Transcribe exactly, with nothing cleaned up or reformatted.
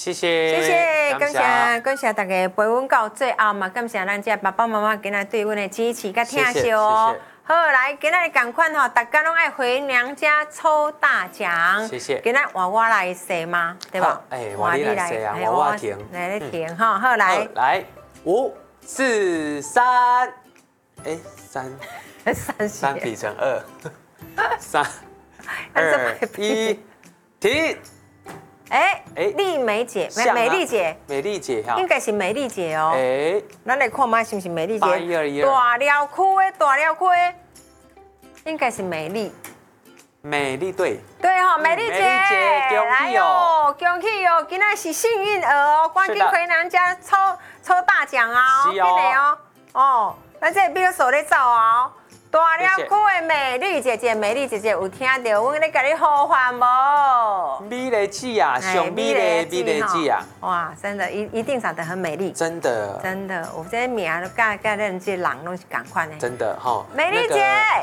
谢谢， 谢谢，感谢感谢大家陪阮到最后嘛，感谢咱这爸爸妈妈今日对阮的支持甲疼惜哦。好，来，今日同款吼，大家拢爱回娘家抽大奖。 谢谢。 今日换我来洗吗？对吧？ 哎，换你来洗啊，换我停。 来你停哈，好来。 来，五、四、三，哎，三， 三三比成二，三、二、一，停。 哎哎，丽美姐，美丽姐， 美丽姐哈， 应该是美丽姐哦。 哎， 咱来看嘛，是不是美丽姐？ 八一二一二。 大寮区的大寮区的，应该是美丽。 美丽对。 对哈，美丽姐， 恭喜哦， 恭喜哦，今天是幸运儿哦，赶紧回娘家抽抽大奖啊！ 是哦。 哦，咱这比较手咧走哦。大寮区的美丽姐姐，美丽姐姐有听到阮咧甲你呼唤无？ 美丽姐啊，上美丽美丽姐啊！ 哇，真的，一一定长得很美丽。 真的， 真的，我这些名都甲甲咱这人拢是同款的。 真的哈， 美丽姐。